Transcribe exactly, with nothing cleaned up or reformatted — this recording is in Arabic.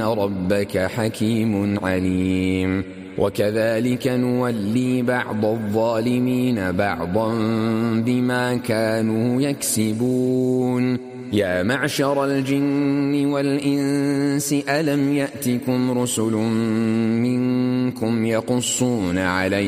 ربك حكيم عليم. وكذلك نولي بعض الظالمين بعضا بما كانوا يكسبون. يا معشر الجن والإنس ألم يأتكم رسل منكم يقصون عليكم